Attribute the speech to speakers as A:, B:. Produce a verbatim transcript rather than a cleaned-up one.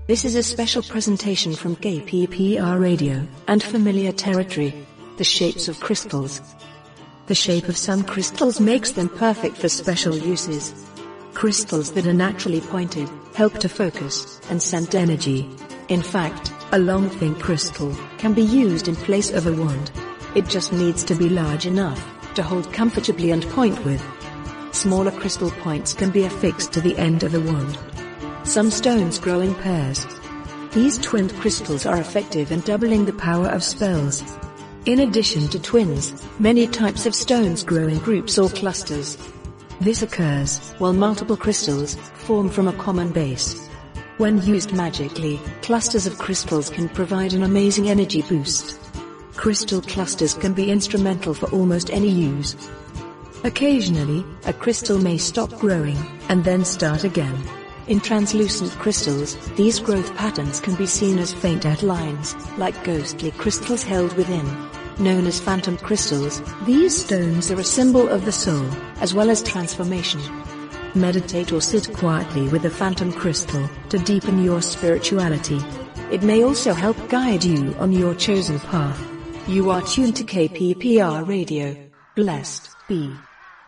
A: This is a special presentation from K P P R Radio and Familiar Territory. The shapes of crystals. The shape of some crystals makes them perfect for special uses. Crystals that are naturally pointed help to focus and send energy. In fact, a long thin crystal can be used in place of a wand. It just needs to be large enough to hold comfortably and point with. Smaller crystal points can be affixed to the end of the wand. Some stones grow in pairs. These twinned crystals are effective in doubling the power of spells. In addition to twins, many types of stones grow in groups or clusters. This occurs while multiple crystals form from a common base. When used magically, clusters of crystals can provide an amazing energy boost. Crystal clusters can be instrumental for almost any use. Occasionally, a crystal may stop growing and then start again. In translucent crystals, these growth patterns can be seen as faint outlines, like ghostly crystals held within. Known as phantom crystals, these stones are a symbol of the soul, as well as transformation. Meditate or sit quietly with a phantom crystal to deepen your spirituality. It may also help guide you on your chosen path. You are tuned to K P P R Radio. Blessed be.